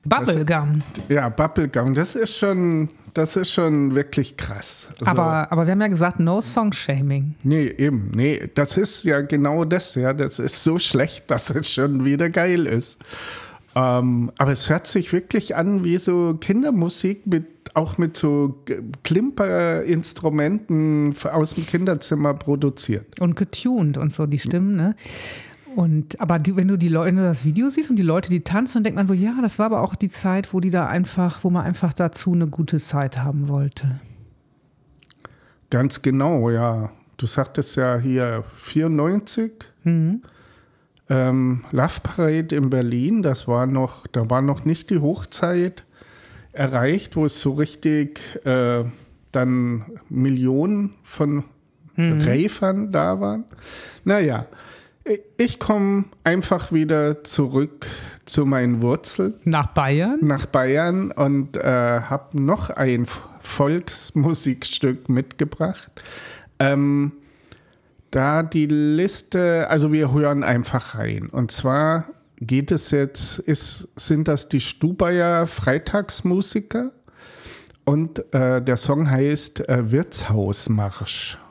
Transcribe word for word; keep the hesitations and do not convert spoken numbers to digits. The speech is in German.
Bubblegum. Das, ja, Bubblegum, das ist schon, das ist schon wirklich krass. Also, aber, aber wir haben ja gesagt, no Song-Shaming. Nee, eben, nee, das ist ja genau das, ja, das ist so schlecht, dass es schon wieder geil ist. Ähm, aber es hört sich wirklich an wie so Kindermusik, mit, auch mit so Klimperinstrumenten aus dem Kinderzimmer produziert. Und getuned und so, die Stimmen, ne? Und, aber die, wenn du die Leute, wenn du das Video siehst und die Leute, die tanzen, dann denkt man so, ja, das war aber auch die Zeit, wo die da einfach, wo man einfach dazu eine gute Zeit haben wollte. Ganz genau, ja. Du sagtest ja hier vierundneunzig, mhm. ähm, Love Parade in Berlin, das war noch, da war noch nicht die Hochzeit erreicht, wo es so richtig äh, dann Millionen von mhm. Ravern da waren. Naja, ich komme einfach wieder zurück zu meinen Wurzeln. Nach Bayern? Nach Bayern und äh, habe noch ein Volksmusikstück mitgebracht. Ähm, da die Liste, also wir hören einfach rein. Und zwar geht es jetzt, ist, sind das die Stubaier Freitagsmusiker und äh, der Song heißt äh, Wirtshausmarsch.